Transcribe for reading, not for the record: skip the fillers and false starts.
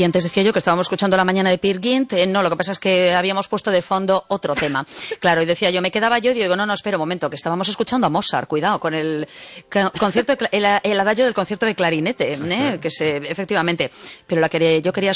Y antes decía yo que estábamos escuchando La mañana de Peer Gynt. No, lo que pasa es que habíamos puesto de fondo otro tema. Claro, y decía yo, me quedaba yo y digo, no, espera un momento, que estábamos escuchando a Mozart, cuidado, con el concierto, el adagio del concierto de clarinete, que efectivamente. Pero yo quería